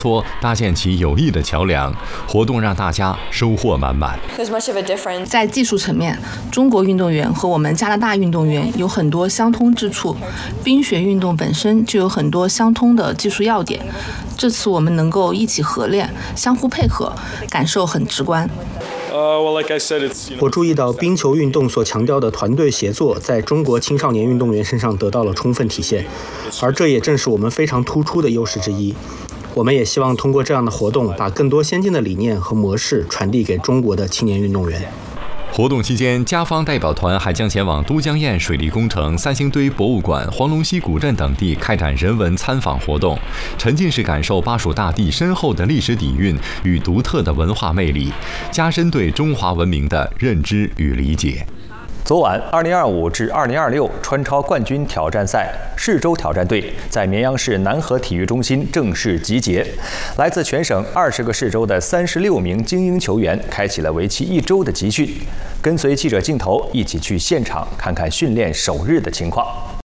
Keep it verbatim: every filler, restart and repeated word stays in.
托搭建起有益的桥梁，活动让大家收获满满。 在技术层面，中国运动员和我们加拿大运动员有很多相通之处，冰雪运动本身就有很多相通的技术要点。这次我们能够一起合练，相互配合，感受很直观。 我注意到冰球运动所强调的团队协作，在中国青少年运动员身上得到了充分体现，而这也正是我们非常突出的优势之一。我们也希望通过这样的活动，把更多先进的理念和模式传递给中国的青年运动员。 活动期间，家方代表团还将前往都江堰水利工程、三星堆博物馆、黄龙溪古镇等地开展人文参访活动，沉浸式感受巴蜀大地深厚的历史底蕴与独特的文化魅力，加深对中华文明的认知与理解。 昨晚，二零二五至二零二六川超冠军挑战赛市州挑战队在绵阳市南河体育中心正式集结。来自全省二十个市州的三十六名精英球员开启了为期一周的集训。跟随记者镜头一起去现场看看训练首日的情况。